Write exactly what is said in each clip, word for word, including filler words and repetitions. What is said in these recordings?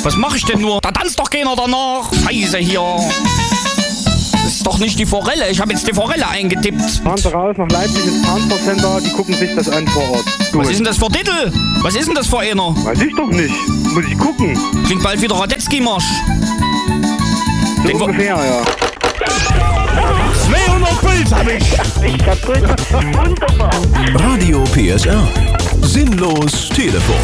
Was mache ich denn nur? Da tanzt doch keiner danach. Scheiße hier. Das ist doch nicht die Forelle. Ich habe jetzt die Forelle eingetippt. Fahren Sie raus nach Leipzig ins Transportcenter, die gucken sich das an vor Ort. Gut. Was ist denn das für Titel? Was ist denn das für einer? Weiß ich doch nicht. Muss ich gucken. Klingt bald wieder Radetzky-Marsch. So Den ungefähr, ja. zweihundert Puls hab ich. Ich kaputt. Wunderbar. Radio P S R. Sinnlos Telefon.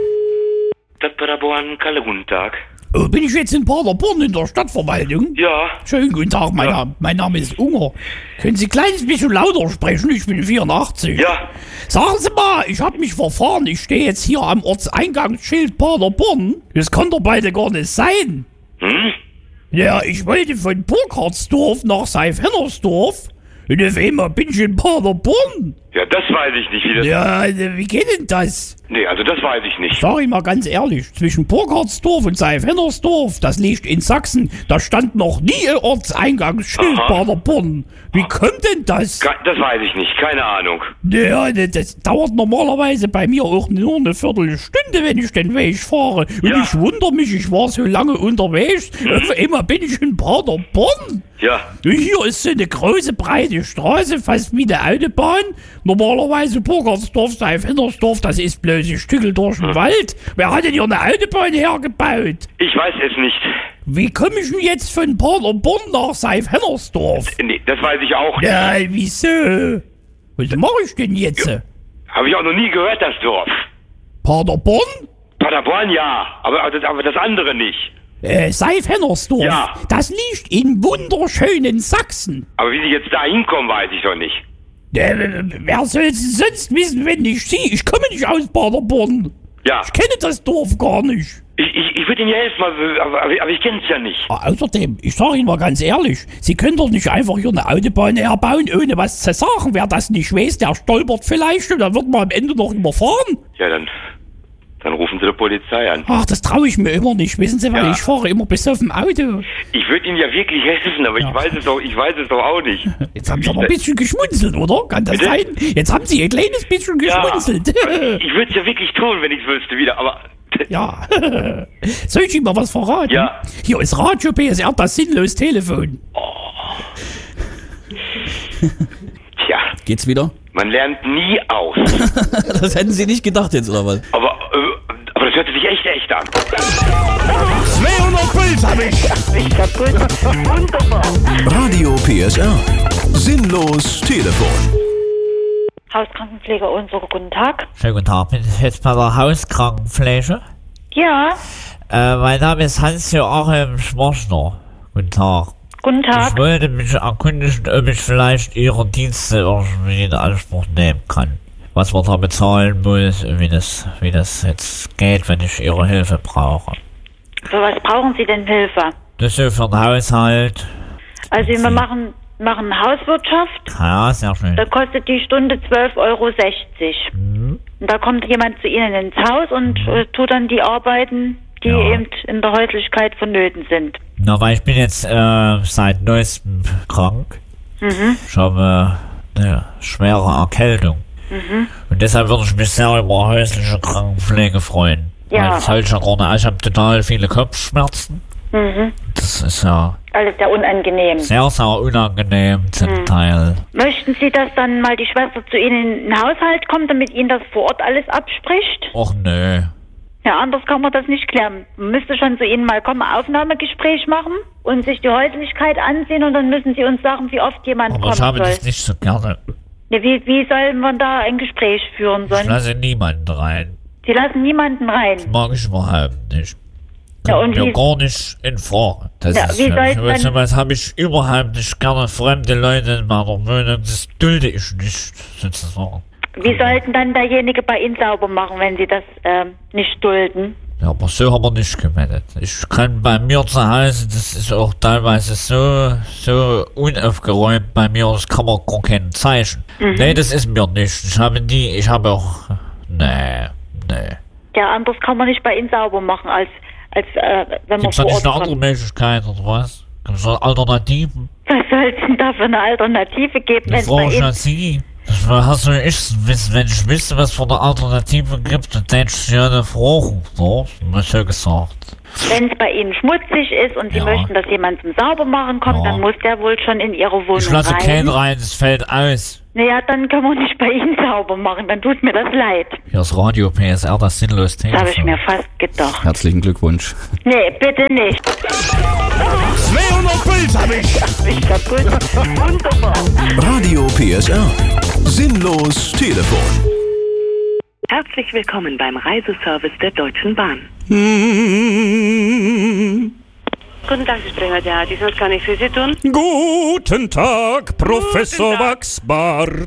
Das Paderborn, Kalle, guten Tag. Oh, bin ich jetzt in Paderborn in der Stadtverwaltung? Ja. Schönen guten Tag, mein, Ja. Name, mein Name ist Unger. Können Sie ein kleines bisschen lauter sprechen? Ich bin vierundachtzig. Ja. Sagen Sie mal, ich habe mich verfahren. Ich stehe jetzt hier am Ortseingangsschild Paderborn. Das kann doch beide gar nicht sein. Hm? Ja, ich wollte von Burkhardsdorf nach Seif-Hennersdorf. Und auf einmal bin ich in Paderborn. Ja, das weiß ich nicht, wie das... Ja, wie geht denn das? Nee, also das weiß ich nicht. Sag ich mal ganz ehrlich, zwischen Burkhardsdorf und Seif-Hennersdorf, das liegt in Sachsen, da stand noch nie ein Ortseingangsschild Aha. Paderborn. Wie kommt denn das? Ke- Das weiß ich nicht, keine Ahnung. Ja, das, das dauert normalerweise bei mir auch nur eine Viertelstunde, wenn ich den Weg fahre. Und Ja. ich wundere mich, ich war so lange unterwegs, auf einmal bin ich in Paderborn. Ja. Und hier ist so eine große, breite Straße, fast wie eine Autobahn. Normalerweise Burkhardsdorf, Seif-Hennersdorf, das ist bloß ein Stückel durch den Wald. Wer hat denn hier eine Autobahn hergebaut? Ich weiß es nicht. Wie komme ich denn jetzt von Paderborn nach Seif-Hennersdorf? Nee, das weiß ich auch nicht. Ja, wieso? Was mache ich denn jetzt? Habe ich auch noch nie gehört, das Dorf. Paderborn? Paderborn, ja, aber, aber, das, aber das andere nicht. Äh, Seif-Hennersdorf. Ja. Das liegt in wunderschönen Sachsen. Aber wie Sie jetzt da hinkommen, weiß ich doch nicht. Äh, wer soll es sonst wissen, wenn nicht Sie? Ich komme nicht aus Paderborn. Ja, Ich kenne das Dorf gar nicht. ich, ich, ich würde Ihnen ja helfen, aber, aber, aber, aber ich kenne es ja nicht. Ah, außerdem, ich sage Ihnen mal ganz ehrlich, Sie können doch nicht einfach hier eine Autobahn herbauen, ohne was zu sagen. Wer das nicht weiß, der stolpert vielleicht und dann wird man am Ende noch überfahren. Ja, dann, dann rufen Sie die Polizei an. Ach, das traue ich mir immer nicht. Wissen Sie, weil Ja. ich fahre immer bis auf dem Auto. Ich würde Ihnen ja wirklich helfen, aber Ja. ich weiß es doch, ich weiß es doch auch nicht. Jetzt haben Sie aber ein bisschen geschmunzelt, oder? Kann das Bitte? sein? Jetzt haben Sie ein kleines bisschen Ja, geschmunzelt. ich würde es ja wirklich tun, wenn ich es wüsste wieder, aber... Ja. Soll ich Ihnen mal was verraten? Ja. Hier ist Radio P S R, das sinnlos Telefon. Tja, Geht's wieder? man lernt nie aus. Das hätten Sie nicht gedacht jetzt, oder was? Aber, äh, aber das hört sich echt echt an. zweihundert Puls hab ich. Ich kaputt. Wunderbar. Radio P S R. Sinnlos Telefon. Hauskrankenpfleger unsere, guten Tag. Schönen guten Tag, bin ich jetzt bei der Hauskrankenpflege? Ja, Äh, mein Name ist Hans-Joachim Schmorchner. Guten Tag. guten Tag. Ich wollte mich erkundigen, ob ich vielleicht Ihre Dienste irgendwie in Anspruch nehmen kann. Was man da bezahlen muss und wie das, wie das jetzt geht, wenn ich Ihre Hilfe brauche. Für was brauchen Sie denn Hilfe? Das ist für den Haushalt. Also wir machen, machen Hauswirtschaft. Ja, sehr schön. Da kostet die Stunde zwölf Euro sechzig. Mhm. Und da kommt jemand zu Ihnen ins Haus und äh, tut dann die Arbeiten, die Ja. eben in der Häuslichkeit vonnöten sind. Na, weil ich bin jetzt äh, seit neuestem krank. Mhm. Ich habe äh, eine schwere Erkältung. Mhm. Und deshalb würde ich mich sehr über häusliche Krankenpflege freuen. Ja. Weil das halte ich ja gar nicht. Ich habe total viele Kopfschmerzen. Mhm. Das ist ja Alles sehr unangenehm. sehr, sehr unangenehm zum Mhm. Teil. Möchten Sie, dass dann mal die Schwester zu Ihnen in den Haushalt kommt, damit Ihnen das vor Ort alles abspricht? Och nö. Ja, anders kann man das nicht klären. Man müsste schon zu Ihnen mal kommen, ein Aufnahmegespräch machen und sich die Häuslichkeit ansehen und dann müssen Sie uns sagen, wie oft jemand Aber kommen ich habe soll. das nicht so gerne. Ja, wie, wie soll man da ein Gespräch führen Ich sollen? lasse niemanden rein. Sie lassen niemanden rein. Mag ich überhaupt nicht. Ja, Kommt und mir wie- gar nicht in Frage. Das Ja, ist wie für soll mich, es weißt du denn- was, habe ich überhaupt nicht gerne fremde Leute in meiner Wohnung. Das dulde ich nicht, sozusagen. Wie sollten dann derjenige bei Ihnen sauber machen, wenn Sie das ähm, nicht dulden? Ja, aber so haben wir nicht gemeldet. Ich kann bei mir zu Hause, das ist auch teilweise so, so unaufgeräumt bei mir, das kann man gar keinen Zeichen. Mhm. Nee, das ist mir nicht. Ich habe die, ich habe auch, nee, nee. Ja, anders kann man nicht bei Ihnen sauber machen, als, als äh, wenn man Gibt's da vor nicht Ort eine andere kommt. Möglichkeit oder was? Gibt's da Alternativen? Was soll es denn da für eine Alternative geben, wenn Das es bei frage ich Ihnen... an Sie. Das hast du ich wissen, wenn ich wüsste, was für eine Alternative gibt, dann hätte ich ja eine Frage, so, mal so gesagt. Wenn es bei Ihnen schmutzig ist und Sie Ja. möchten, dass jemand zum Saubermachen kommt, Ja. dann muss der wohl schon in Ihre Wohnung Ich lasse rein. keinen rein, es fällt aus. Naja, dann können wir nicht bei Ihnen sauber machen, dann tut mir das leid. Hier ist Radio P S R, das sinnlos Das habe ich Telefon. mir fast gedacht. Herzlichen Glückwunsch. Nee, bitte nicht. zweihundert Puls hab ich. Ich kaputt. Wunderbar. Radio P S R. Sinnlos Telefon. Herzlich willkommen beim Reiseservice der Deutschen Bahn. Guten Tag, Sie sprechen mit der Addis. Was kann ich für Sie tun? Guten Tag, Professor Guten Tag. Wachsbart.